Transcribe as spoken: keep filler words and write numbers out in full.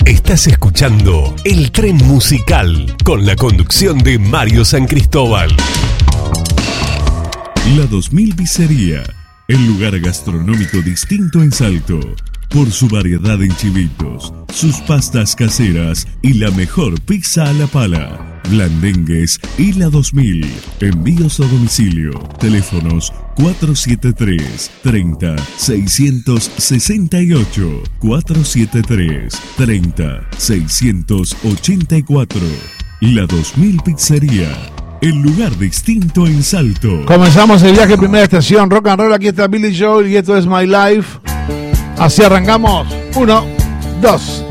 Estás escuchando El Tren Musical con la conducción de Mario San Cristóbal. La dos mil Pizzería, el lugar gastronómico distinto en Salto. Por su variedad en chivitos, sus pastas caseras y la mejor pizza a la pala. Blandengues y la dos mil. Envíos a domicilio. Teléfonos cuatro siete tres, treinta, seiscientos sesenta y ocho. cuatro siete tres, treinta, seiscientos ochenta y cuatro. La dos mil Pizzería. El lugar distinto en Salto. Comenzamos el viaje, primera estación, rock and roll. Aquí está Billy Joel y esto es My Life. Así arrancamos. Uno, dos.